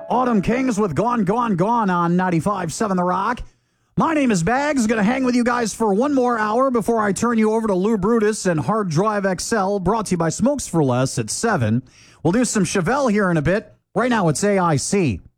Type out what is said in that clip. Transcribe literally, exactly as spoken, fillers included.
Autumn Kings with Gone, Gone, Gone on ninety-five point seven The Rock. My name is Bags. Going to hang with you guys for one more hour before I turn you over to Lou Brutus and Hard Drive X L, brought to you by Smokes for Less at seven. We'll do some Chevelle here in a bit. Right now it's A I C.